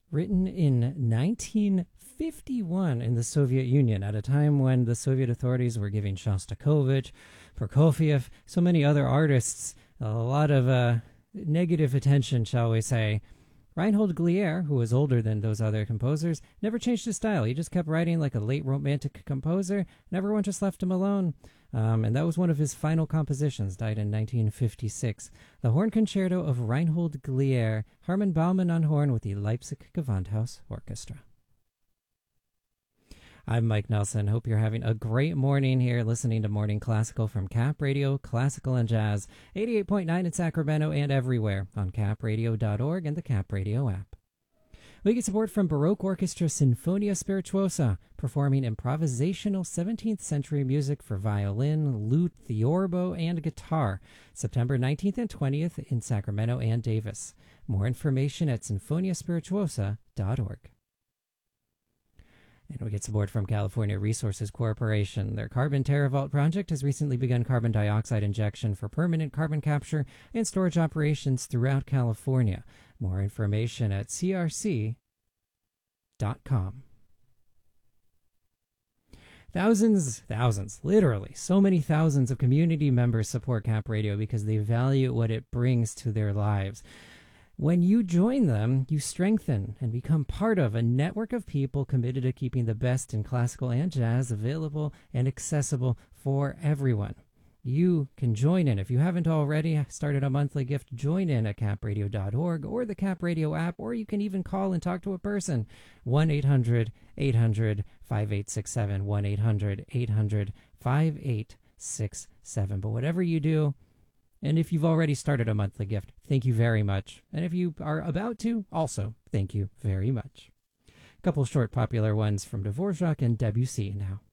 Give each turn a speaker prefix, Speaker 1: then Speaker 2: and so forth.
Speaker 1: Written in 1951 in the Soviet Union, at a time when the Soviet authorities were giving Shostakovich, Prokofiev, so many other artists a lot of negative attention, shall we say. Reinhold Glier, who was older than those other composers, never changed his style. He just kept writing like a late romantic composer, and everyone just left him alone. And that was one of his final compositions, died in 1956. The Horn Concerto of Reinhold Glier, Hermann Baumann on horn with the Leipzig Gewandhaus Orchestra. I'm Mike Nelson. Hope you're having a great morning here listening to Morning Classical from Cap Radio, Classical and Jazz, 88.9 in Sacramento and everywhere on capradio.org and the Cap Radio app. We get support from Baroque Orchestra Sinfonia Spirituosa, performing improvisational 17th century music for violin, lute, theorbo, and guitar, September 19th and 20th in Sacramento and Davis. More information at sinfoniaspirituosa.org. And we get support from California Resources Corporation. Their Carbon TerraVault project has recently begun carbon dioxide injection for permanent carbon capture and storage operations throughout California. More information at crc.com. Thousands, literally, so many thousands of community members support Cap Radio because they value what it brings to their lives. When you join them, you strengthen and become part of a network of people committed to keeping the best in classical and jazz available and accessible for everyone. You can join in. If you haven't already started a monthly gift, join in at capradio.org or the Cap Radio app, or you can even call and talk to a person. 1-800-800-5867, 1-800-800-5867. But whatever you do, and if you've already started a monthly gift, thank you very much. And if you are about to, also, thank you very much. A couple short popular ones from Dvorak and Debussy now.